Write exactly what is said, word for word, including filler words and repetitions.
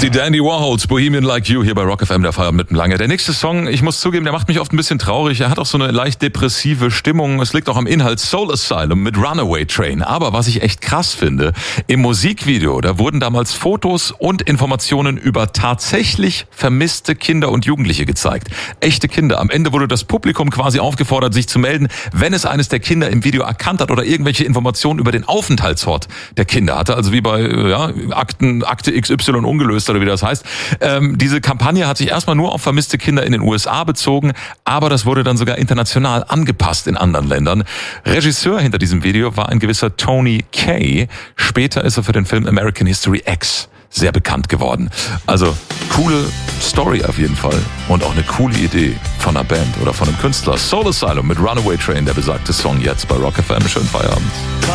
Die Dandy Warhols, Bohemian Like You, hier bei Rock F M, der Feierabend mit dem Lange. Der nächste Song, ich muss zugeben, der macht mich oft ein bisschen traurig. Er hat auch so eine leicht depressive Stimmung. Es liegt auch am Inhalt. Soul Asylum mit Runaway Train. Aber was ich echt krass finde, im Musikvideo, da wurden damals Fotos und Informationen über tatsächlich vermisste Kinder und Jugendliche gezeigt. Echte Kinder. Am Ende wurde das Publikum quasi aufgefordert, sich zu melden, wenn es eines der Kinder im Video erkannt hat oder irgendwelche Informationen über den Aufenthaltsort der Kinder hatte. Also wie bei ja, Akten, Akte X Y ungelöst oder wie das heißt. Ähm, diese Kampagne hat sich erstmal nur auf vermisste Kinder in den U S A bezogen, aber das wurde dann sogar international angepasst in anderen Ländern. Regisseur hinter diesem Video war ein gewisser Tony Kaye. Später ist er für den Film American History X sehr bekannt geworden. Also coole Story auf jeden Fall und auch eine coole Idee von einer Band oder von einem Künstler. Soul Asylum mit Runaway Train, der besagte Song jetzt bei Rock F M. Schönen Feierabend.